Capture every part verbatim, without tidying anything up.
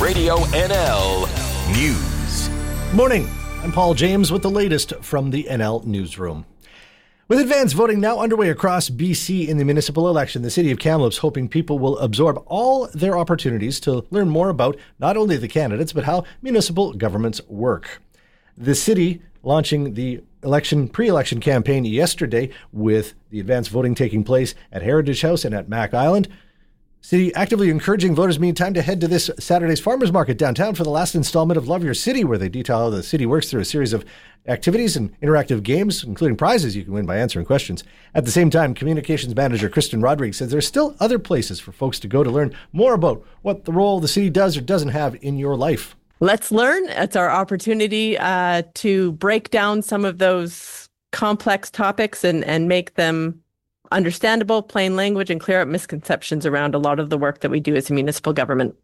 Radio N L News. Morning. I'm Paul James with the latest from the N L Newsroom. With advance voting now underway across B C in the municipal election, the City of Kamloops hoping people will absorb all their opportunities to learn more about not only the candidates, but how municipal governments work. The city launching the election pre-election campaign yesterday with the advance voting taking place at Heritage House and at Mac Island. City actively encouraging voters meantime to head to this Saturday's Farmers Market downtown for the last installment of Love Your City, where they detail how the city works through a series of activities and interactive games, including prizes you can win by answering questions. At the same time, communications manager Kristen Rodriguez says there's still other places for folks to go to learn more about what the role the city does or doesn't have in your life. Let's learn. It's our opportunity uh, to break down some of those complex topics and, and make them understandable, plain language, and clear up misconceptions around a lot of the work that we do as a municipal government.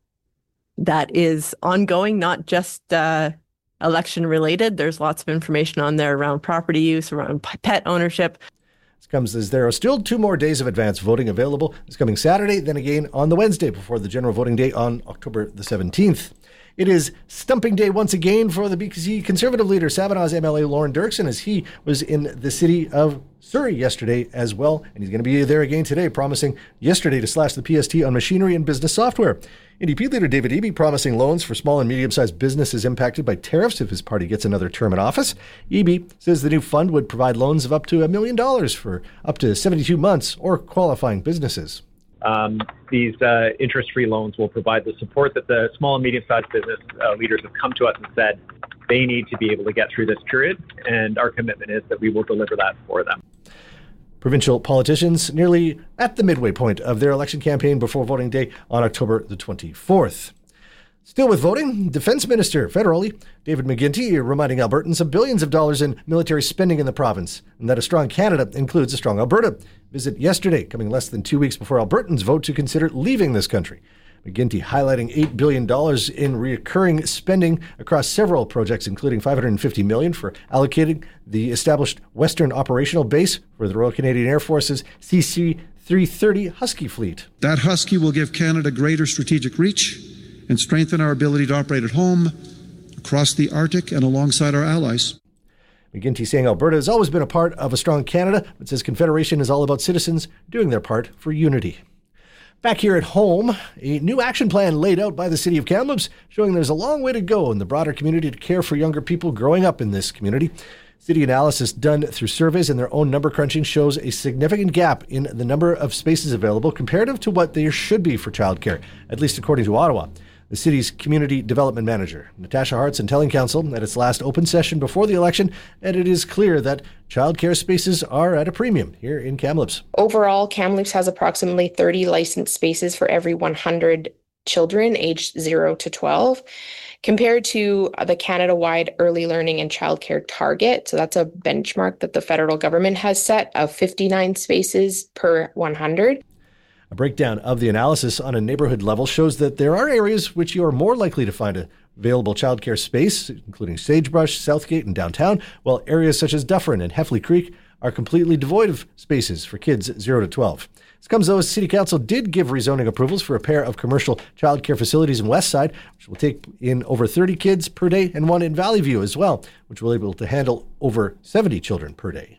That is ongoing, not just uh, election related. There's lots of information on there around property use, around pet ownership. This comes as there are still two more days of advance voting available this coming Saturday, then again on the Wednesday before the general voting day on October the seventeenth. It is stumping day once again for the B C Conservative leader, Savanaw's M L A Lauren Dirksen, as he was in the city of Surrey yesterday as well. And he's going to be there again today, promising yesterday to slash the P S T on machinery and business software. N D P leader David Eby promising loans for small and medium-sized businesses impacted by tariffs if his party gets another term in office. Eby says the new fund would provide loans of up to a million dollars for up to seventy-two months or qualifying businesses. Um, these uh, interest-free loans will provide the support that the small and medium-sized business uh, leaders have come to us and said they need to be able to get through this period, and our commitment is that we will deliver that for them. Provincial politicians nearly at the midway point of their election campaign before voting day on October the twenty-fourth. Still with voting, Defence Minister federally David McGuinty reminding Albertans of billions of dollars in military spending in the province, and that a strong Canada includes a strong Alberta. Visit yesterday, coming less than two weeks before Albertans vote to consider leaving this country. McGuinty highlighting eight billion dollars in recurring spending across several projects, including five hundred fifty million dollars for allocating the established Western Operational Base for the Royal Canadian Air Force's C C three thirty Husky fleet. That Husky will give Canada greater strategic reach and strengthen our ability to operate at home, across the Arctic, and alongside our allies. McGuinty saying Alberta has always been a part of a strong Canada, but says Confederation is all about citizens doing their part for unity. Back here at home, a new action plan laid out by the City of Kamloops showing there's a long way to go in the broader community to care for younger people growing up in this community. City analysis done through surveys and their own number crunching shows a significant gap in the number of spaces available comparative to what there should be for childcare, at least according to Ottawa. The city's community development manager, Natasha Hartson, telling council at its last open session before the election that it is clear that childcare spaces are at a premium here in Kamloops. Overall, Kamloops has approximately thirty licensed spaces for every one hundred children aged zero to twelve, compared to the Canada-wide early learning and childcare target. So that's a benchmark that the federal government has set of fifty-nine spaces per one hundred. A breakdown of the analysis on a neighborhood level shows that there are areas which you are more likely to find a available childcare space, including Sagebrush, Southgate, and downtown, while areas such as Dufferin and Heffley Creek are completely devoid of spaces for kids zero to twelve. This comes though as City Council did give rezoning approvals for a pair of commercial childcare facilities in Westside, which will take in over thirty kids per day, and one in Valley View as well, which will be able to handle over seventy children per day.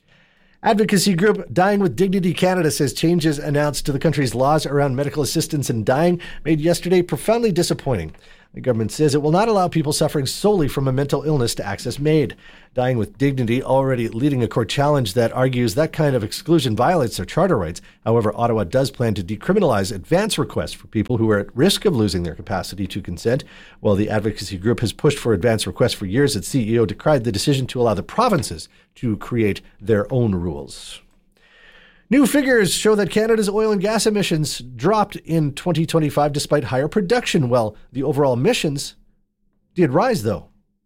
Advocacy group Dying with Dignity Canada says changes announced to the country's laws around medical assistance in dying made yesterday profoundly disappointing. The government says it will not allow people suffering solely from a mental illness to access MAID. Dying with Dignity already leading a court challenge that argues that kind of exclusion violates their charter rights. However, Ottawa does plan to decriminalize advance requests for people who are at risk of losing their capacity to consent. While the advocacy group has pushed for advance requests for years, its C E O decried the decision to allow the provinces to create their own rules. New figures show that Canada's oil and gas emissions dropped in twenty twenty-five despite higher production, while the overall emissions did rise, though.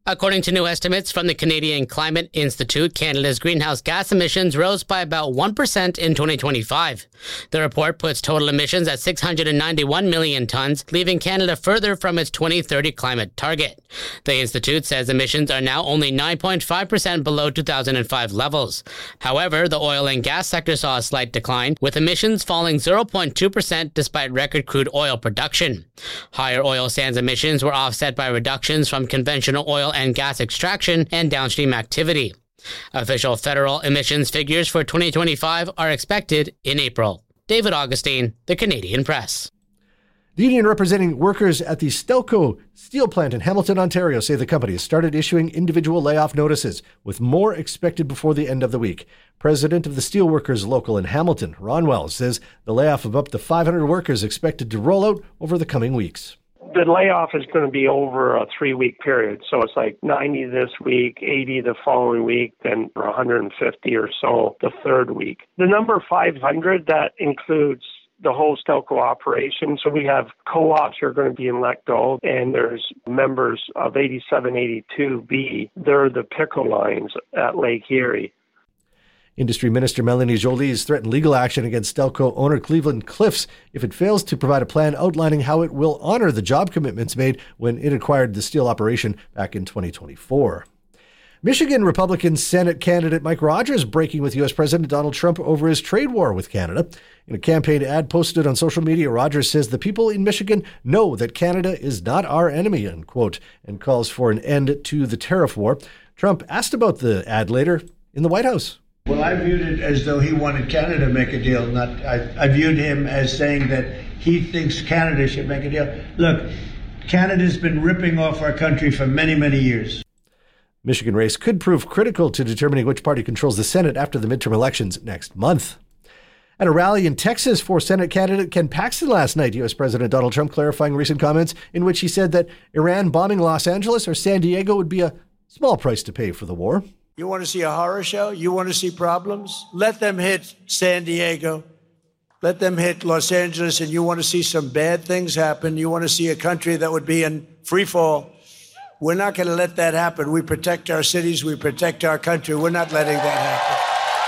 According to new estimates from the Canadian Climate Institute, Canada's greenhouse gas emissions rose by about one percent in twenty twenty-five. The report puts total emissions at six hundred ninety-one million tons, leaving Canada further from its twenty thirty climate target. The Institute says emissions are now only nine point five percent below two thousand five levels. However, the oil and gas sector saw a slight decline, with emissions falling zero point two percent despite record crude oil production. Higher oil sands emissions were offset by reductions from conventional oil and gas extraction and downstream activity. Official federal emissions figures for twenty twenty-five are expected in April. David Augustine, The Canadian Press. The union representing workers at the Stelco steel plant in Hamilton, Ontario, say the company has started issuing individual layoff notices, with more expected before the end of the week. President of the Steelworkers Local in Hamilton, Ron Wells, says the layoff of up to five hundred workers expected to roll out over the coming weeks. The layoff is going to be over a three-week period. So it's like ninety this week, eighty the following week, then one hundred fifty or so the third week. The number five hundred, that includes the whole Stelco operation. So we have co-ops who are going to be in let go, and there's members of eighty-seven eighty-two B. They're the pickle lines at Lake Erie. Industry Minister Melanie Joly has threatened legal action against Stelco owner Cleveland Cliffs if it fails to provide a plan outlining how it will honor the job commitments made when it acquired the steel operation back in twenty twenty-four. Michigan Republican Senate candidate Mike Rogers breaking with U S President Donald Trump over his trade war with Canada. In a campaign ad posted on social media, Rogers says the people in Michigan know that Canada is not our enemy, unquote, and calls for an end to the tariff war. Trump asked about the ad later in the White House. Well, I viewed it as though he wanted Canada to make a deal. Not, I, I viewed him as saying that he thinks Canada should make a deal. Look, Canada's been ripping off our country for many, many years. Michigan race could prove critical to determining which party controls the Senate after the midterm elections next month. At a rally in Texas for Senate candidate Ken Paxton last night, U S President Donald Trump clarifying recent comments in which he said that Iran bombing Los Angeles or San Diego would be a small price to pay for the war. You want to see a horror show? You want to see problems? Let them hit San Diego. Let them hit Los Angeles, and you want to see some bad things happen. You want to see a country that would be in free fall. We're not going to let that happen. We protect our cities. We protect our country. We're not letting that happen.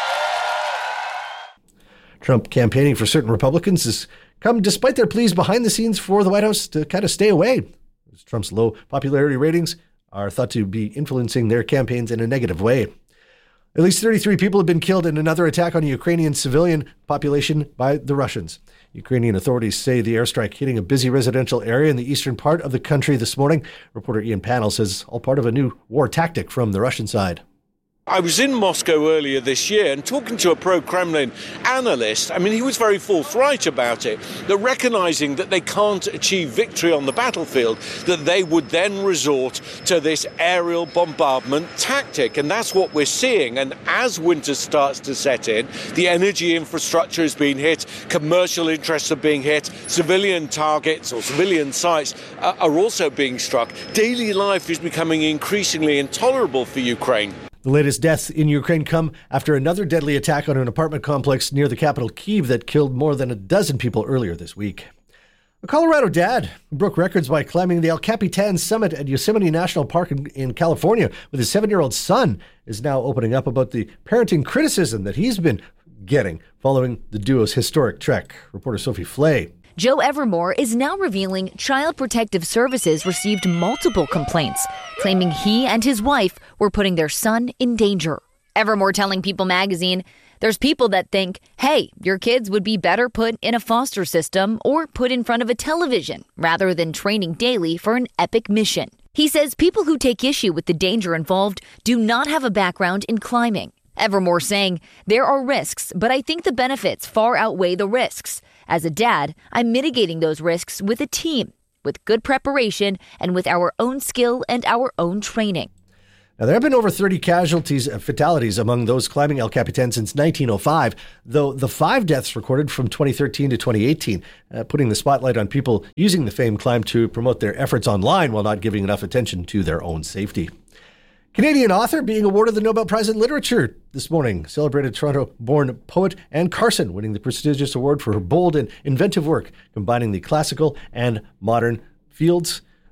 Trump campaigning for certain Republicans has come despite their pleas behind the scenes for the White House to kind of stay away. Trump's low popularity ratings are thought to be influencing their campaigns in a negative way. At least thirty-three people have been killed in another attack on a Ukrainian civilian population by the Russians. Ukrainian authorities say the airstrike hitting a busy residential area in the eastern part of the country this morning. Reporter Ian Pannell says all part of a new war tactic from the Russian side. I was in Moscow earlier this year and talking to a pro-Kremlin analyst. I mean, he was very forthright about it, that recognizing that they can't achieve victory on the battlefield, that they would then resort to this aerial bombardment tactic. And that's what we're seeing. And as winter starts to set in, the energy infrastructure is being hit, commercial interests are being hit, civilian targets or civilian sites uh, are also being struck. Daily life is becoming increasingly intolerable for Ukraine. The latest deaths in Ukraine come after another deadly attack on an apartment complex near the capital, Kyiv, that killed more than a dozen people earlier this week. A Colorado dad who broke records by climbing the El Capitan summit at Yosemite National Park in, in California with his seven-year-old son is now opening up about the parenting criticism that he's been getting following the duo's historic trek. Reporter Sophie Flay. Joe Evermore is now revealing Child Protective Services received multiple complaints, claiming he and his wife were putting their son in danger. Evermore telling People magazine, there's people that think, hey, your kids would be better put in a foster system or put in front of a television rather than training daily for an epic mission. He says people who take issue with the danger involved do not have a background in climbing. Evermore saying, there are risks, but I think the benefits far outweigh the risks. As a dad, I'm mitigating those risks with a team, with good preparation, and with our own skill and our own training. Now, there have been over thirty casualties, uh, fatalities among those climbing El Capitan since nineteen oh five, though the five deaths recorded from twenty thirteen to twenty eighteen, uh, putting the spotlight on people using the famed climb to promote their efforts online while not giving enough attention to their own safety. Canadian author being awarded the Nobel Prize in Literature this morning. Celebrated Toronto-born poet Anne Carson winning the prestigious award for her bold and inventive work, combining the classical and modern fields.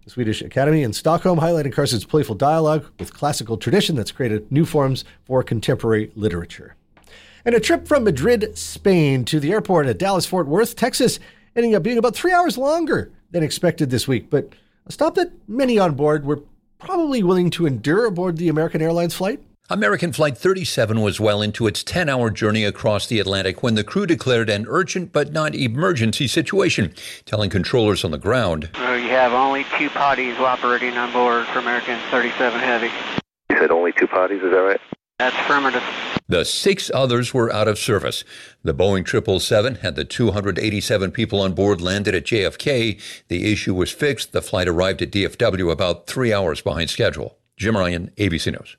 The Swedish Academy in Stockholm, highlighting Carson's playful dialogue with classical tradition that's created new forms for contemporary literature. And a trip from Madrid, Spain to the airport at Dallas-Fort Worth, Texas, ending up being about three hours longer than expected this week, but a stop that many on board were probably willing to endure aboard the American Airlines flight. American Flight thirty-seven was well into its ten-hour journey across the Atlantic when the crew declared an urgent but not emergency situation, telling controllers on the ground. Uh, you have only two potties operating on board for American thirty-seven Heavy. You said only two potties, is that right? That's affirmative. The six others were out of service. The Boeing triple seven had the two hundred eighty-seven people on board landed at J F K. The issue was fixed. The flight arrived at D F W about three hours behind schedule. Jim Ryan, A B C News.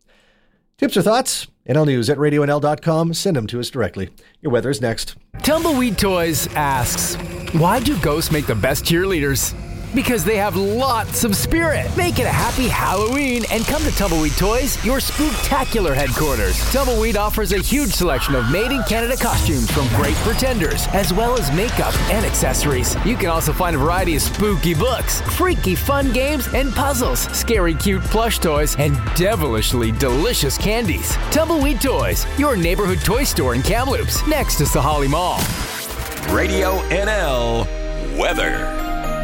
Tips or thoughts? N L News at radio n l dot com. Send them to us directly. Your weather is next. Tumbleweed Toys asks, why do ghosts make the best cheerleaders? Because they have lots of spirit. Make it a happy Halloween and come to Tumbleweed Toys, your spooktacular headquarters. Tumbleweed offers a huge selection of made-in-Canada costumes from great pretenders, as well as makeup and accessories. You can also find a variety of spooky books, freaky fun games and puzzles, scary cute plush toys, and devilishly delicious candies. Tumbleweed Toys, your neighborhood toy store in Kamloops, next to Sahali Mall. Radio N L weather.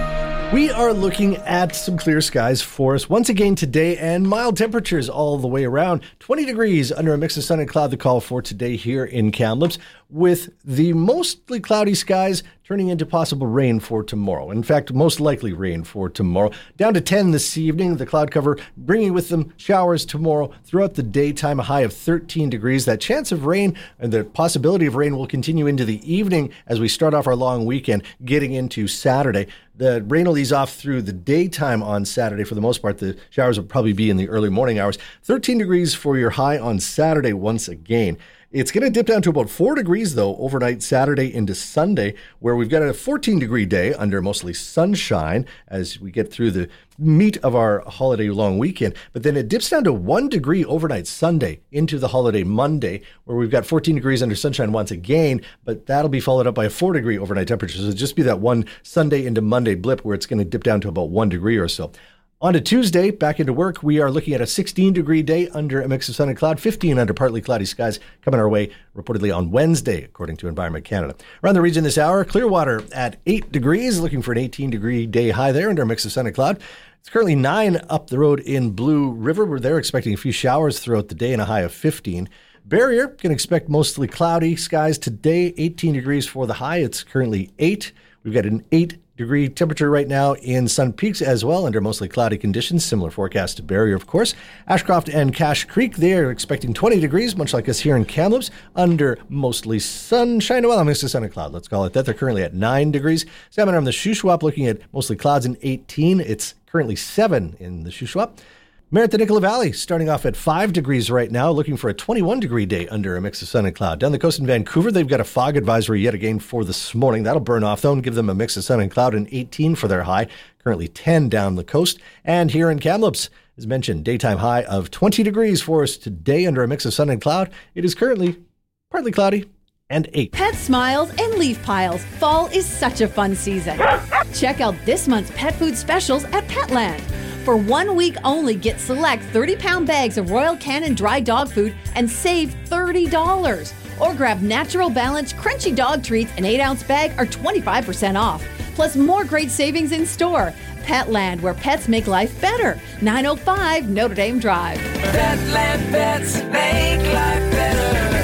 We are looking at some clear skies for us once again today and mild temperatures all the way around. twenty degrees under a mix of sun and cloud, the call for today here in Kamloops, with the mostly cloudy skies turning into possible rain for tomorrow. In fact, most likely rain for tomorrow. Down to ten this evening, the cloud cover bringing with them showers tomorrow throughout the daytime, a high of thirteen degrees. That chance of rain and the possibility of rain will continue into the evening as we start off our long weekend, getting into Saturday. The rain will ease off through the daytime on Saturday. For the most part, the showers will probably be in the early morning hours. thirteen degrees for your high on Saturday once again. It's going to dip down to about four degrees, though, overnight Saturday into Sunday, where we've got a fourteen-degree day under mostly sunshine as we get through the meat of our holiday long weekend. But then it dips down to one degree overnight Sunday into the holiday Monday, where we've got fourteen degrees under sunshine once again, but that'll be followed up by a four-degree overnight temperature. So it'll just be that one Sunday into Monday blip where it's going to dip down to about one degree or so. On to Tuesday, back into work, we are looking at a sixteen-degree day under a mix of sun and cloud, fifteen under partly cloudy skies coming our way reportedly on Wednesday, according to Environment Canada. Around the region this hour, Clearwater at eight degrees, looking for an eighteen-degree day high there under a mix of sun and cloud. It's currently nine up the road in Blue River, where they're expecting a few showers throughout the day and a high of fifteen. Barrier can expect mostly cloudy skies today, eighteen degrees for the high. It's currently eight. We've got an eight degree temperature right now in Sun Peaks as well, under mostly cloudy conditions. Similar forecast to Barrier, of course. Ashcroft and Cache Creek, they're expecting twenty degrees, much like us here in Kamloops, under mostly sunshine. Well, I'm mixed to sun and cloud, let's call it that. They're currently at nine degrees. Salmon on the Shuswap looking at mostly clouds and eighteen. It's currently seven in the Shuswap. Merritt, the Nicola Valley, starting off at five degrees right now, looking for a twenty-one degree day under a mix of sun and cloud. Down the coast in Vancouver, they've got a fog advisory yet again for this morning. That'll burn off, though, and give them a mix of sun and cloud and eighteen for their high. Currently ten down the coast. And here in Kamloops, as mentioned, daytime high of twenty degrees for us today under a mix of sun and cloud. It is currently partly cloudy and eight. Pet smiles and leaf piles. Fall is such a fun season. Check out this month's pet food specials at Petland. For one week only, get select thirty-pound bags of Royal Canin dry dog food and save thirty dollars. Or grab Natural Balance Crunchy Dog Treats, an eight ounce bag, are twenty-five percent off. Plus more great savings in store. Petland, where pets make life better. nine oh five Notre Dame Drive. Petland pets make life better.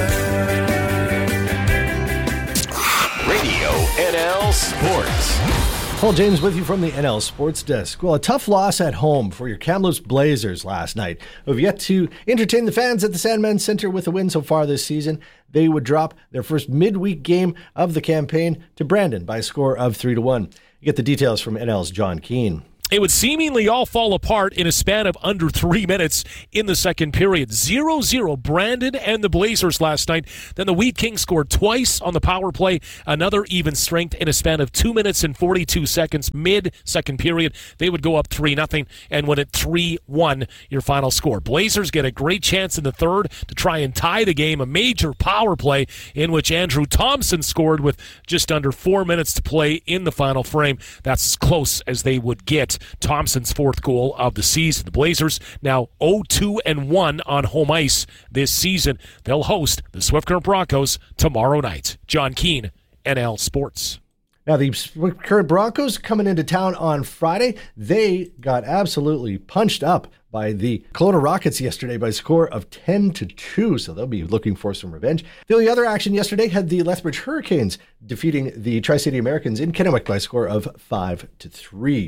Radio N L Sports. Paul James with you from the N L Sports Desk. Well, a tough loss at home for your Kamloops Blazers last night, who have yet to entertain the fans at the Sandman Center with a win so far this season. They would drop their first midweek game of the campaign to Brandon by a score of three to one. You get the details from N L's John Keane. It would seemingly all fall apart in a span of under three minutes in the second period. zero zero Brandon and the Blazers last night. Then the Wheat Kings scored twice on the power play. Another even strength in a span of two minutes and forty-two seconds mid-second period. They would go up three nothing and win it three one, your final score. Blazers get a great chance in the third to try and tie the game. A major power play in which Andrew Thompson scored with just under four minutes to play in the final frame. That's as close as they would get net. Thompson's fourth goal of the season. The Blazers now oh two and one on home ice this season. They'll host the Swift Current Broncos tomorrow night. John Keane, N L Sports. Now, the Current Broncos coming into town on Friday, they got absolutely punched up by the Kelowna Rockets yesterday by a score of ten to two, so they'll be looking for some revenge. The only other action yesterday had the Lethbridge Hurricanes defeating the Tri-City Americans in Kennewick by a score of five to three.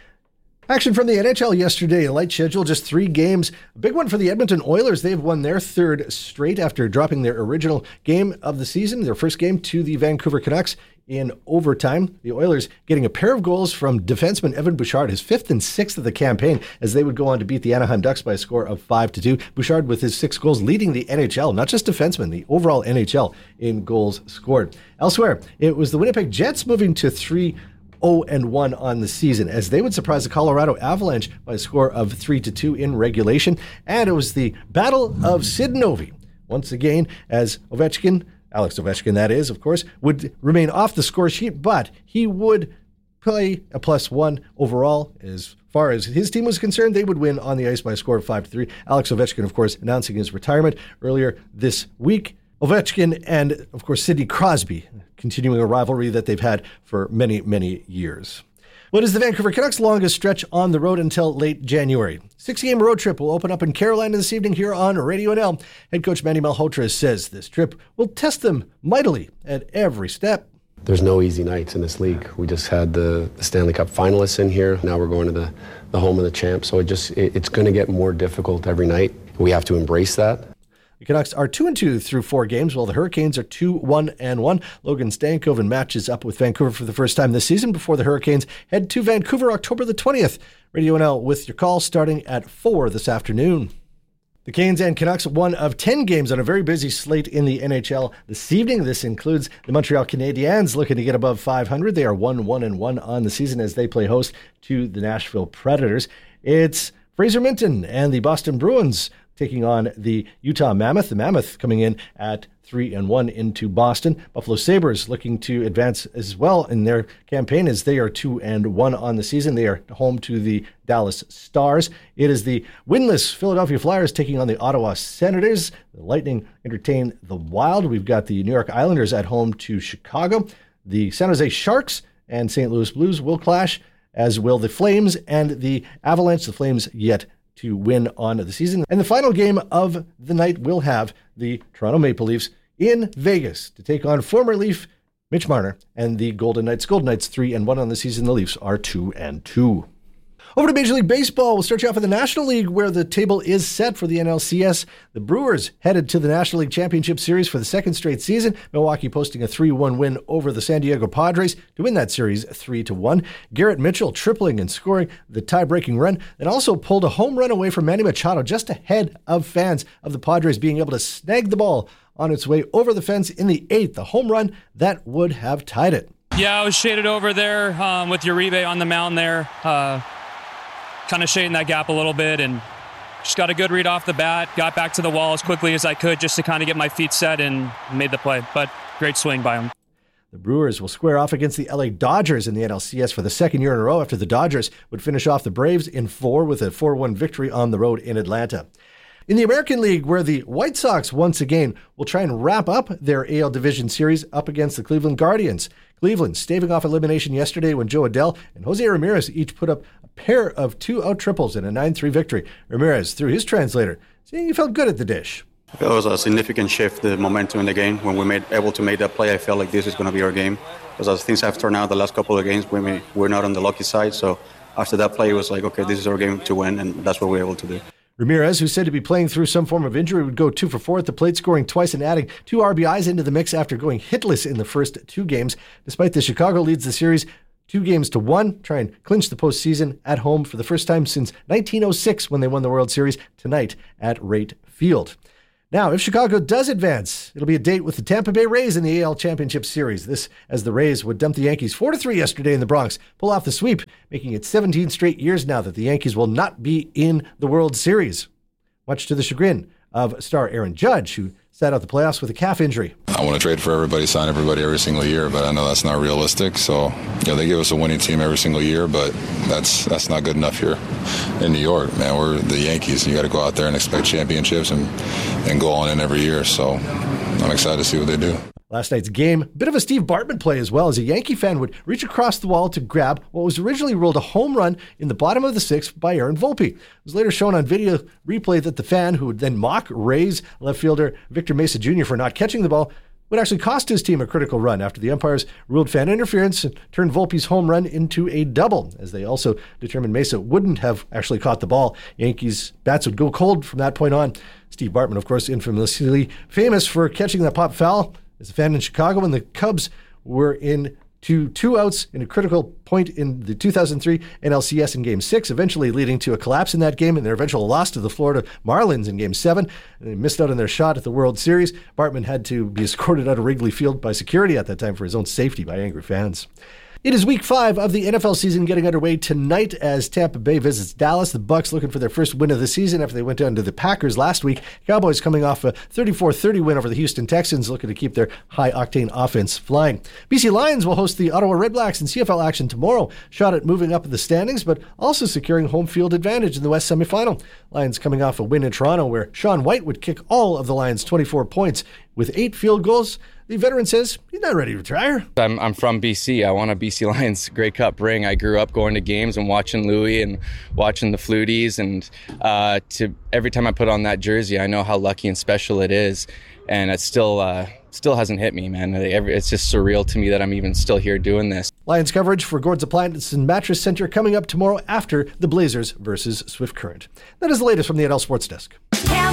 Action from the N H L yesterday, a light schedule, just three games. A big one for the Edmonton Oilers. They've won their third straight after dropping their original game of the season, their first game, to the Vancouver Canucks in overtime. The Oilers getting a pair of goals from defenseman Evan Bouchard, his fifth and sixth of the campaign, as they would go on to beat the Anaheim Ducks by a score of five to two. Bouchard with his six goals leading the N H L, not just defenseman, the overall N H L in goals scored. Elsewhere, it was the Winnipeg Jets moving to three oh and one on the season as they would surprise the Colorado Avalanche by a score of three to two in regulation. And it was the Battle of Sid Novi once again as Ovechkin, Alex Ovechkin that is, of course, would remain off the score sheet, but he would play a plus one overall. As far as his team was concerned, they would win on the ice by a score of five to three. Alex Ovechkin, of course, announcing his retirement earlier this week. Ovechkin and, of course, Sidney Crosby continuing a rivalry that they've had for many, many years. What is the Vancouver Canucks' longest stretch on the road until late January? Six-game road trip will open up in Carolina this evening here on Radio N L. Head coach Manny Malhotra says this trip will test them mightily at every step. There's no easy nights in this league. We just had the, the Stanley Cup finalists in here. Now we're going to the, the home of the champs. So it just it, it's going to get more difficult every night. We have to embrace that. The Canucks are two and two through four games, while the Hurricanes are two one and one. Logan Stankoven matches up with Vancouver for the first time this season before the Hurricanes head to Vancouver October the twentieth. Radio N L with your call starting at four this afternoon. The Canes and Canucks, one of ten games on a very busy slate in the N H L this evening. This includes the Montreal Canadiens looking to get above five hundred. They are one one and one on the season as they play host to the Nashville Predators. It's Fraser Minton and the Boston Bruins taking on the Utah Mammoth. The Mammoth coming in at three and one into Boston. Buffalo Sabres looking to advance as well in their campaign as they are two and one on the season. They are home to the Dallas Stars. It is the winless Philadelphia Flyers taking on the Ottawa Senators. The Lightning entertain the Wild. We've got the New York Islanders at home to Chicago. The San Jose Sharks and Saint Louis Blues will clash, as will the Flames and the Avalanche. The Flames yet to win on the season. And the final game of the night will have the Toronto Maple Leafs in Vegas to take on former Leaf Mitch Marner and the Golden Knights. Golden Knights three and one on the season. The Leafs are two and two. Over to Major League Baseball. We'll start you off in the National League, where the table is set for the N L C S. The Brewers headed to the National League Championship Series for the second straight season. Milwaukee posting a three one win over the San Diego Padres to win that series three to one. Garrett Mitchell tripling and scoring the tie-breaking run, and also pulled a home run away from Manny Machado just ahead of fans of the Padres being able to snag the ball on its way over the fence in the eighth. The home run that would have tied it. Yeah, I was shaded over there um, with Uribe on the mound there. Uh, kind of shading that gap a little bit and just got a good read off the bat, got back to the wall as quickly as I could just to kind of get my feet set and made the play. But great swing by him. The Brewers will square off against the L A Dodgers in the N L C S for the second year in a row after the Dodgers would finish off the Braves in four with a four one victory on the road in Atlanta. In the American League, where the White Sox once again will try and wrap up their A L Division Series up against the Cleveland Guardians. Cleveland staving off elimination yesterday when Joe Adell and Jose Ramirez each put up a pair of two-out triples in a nine three victory. Ramirez, through his translator, saying he felt good at the dish. It was a significant shift, the momentum in the game. When we made able to make that play, I felt like this is going to be our game. Because as things have turned out the last couple of games, we, we're not on the lucky side. So after that play, it was like, okay, this is our game to win, and that's what we were able to do. Ramirez, who's said to be playing through some form of injury, would go two for four at the plate, scoring twice and adding two R B Is into the mix after going hitless in the first two games. Despite this, Chicago leads the series two games to one, try and clinch the postseason at home for the first time since nineteen oh six when they won the World Series tonight at Rate Field. Now, if Chicago does advance, it'll be a date with the Tampa Bay Rays in the A L Championship Series. This as the Rays would dump the Yankees four to three yesterday in the Bronx, pull off the sweep, making it seventeen straight years now that the Yankees will not be in the World Series, much to the chagrin of star Aaron Judge, who sat out the playoffs with a calf injury. I want to trade for everybody, sign everybody every single year, but I know that's not realistic. So, you know, they give us a winning team every single year, but that's that's not good enough here in New York, man. We're the Yankees. You got to go out there and expect championships and, and go on in every year. So I'm excited to see what they do. Last night's game, bit of a Steve Bartman play as well, as a Yankee fan would reach across the wall to grab what was originally ruled a home run in the bottom of the sixth by Aaron Volpe. It was later shown on video replay that the fan, who would then mock Rays left fielder Victor Mesa Junior for not catching the ball, would actually cost his team a critical run after the umpires ruled fan interference and turned Volpe's home run into a double, as they also determined Mesa wouldn't have actually caught the ball. Yankees bats would go cold from that point on. Steve Bartman, of course, infamously famous for catching that pop foul as a fan in Chicago when the Cubs were in two, two outs in a critical point in the two thousand three N L C S in Game six, eventually leading to a collapse in that game and their eventual loss to the Florida Marlins in Game seven. And they missed out on their shot at the World Series. Bartman had to be escorted out of Wrigley Field by security at that time for his own safety by angry fans. It is week five of the N F L season getting underway tonight as Tampa Bay visits Dallas. The Bucs looking for their first win of the season after they went down to the Packers last week. Cowboys coming off a thirty-four thirty win over the Houston Texans, looking to keep their high-octane offense flying. B C Lions will host the Ottawa Redblacks in C F L action tomorrow. Shot at moving up in the standings, but also securing home field advantage in the West semifinal. Lions coming off a win in Toronto where Sean White would kick all of the Lions' twenty-four points with eight field goals. The veteran says he's not ready to retire. I'm, I'm from B C. I want a B C Lions Grey Cup ring. I grew up going to games and watching Louis and watching the Fluties. And uh, to every time I put on that jersey, I know how lucky and special it is. And it still uh, still hasn't hit me, man. It's just surreal to me that I'm even still here doing this. Lions coverage for Gord's Appliance and Mattress Center coming up tomorrow after the Blazers versus Swift Current. That is the latest from the N L Sports Desk. Cam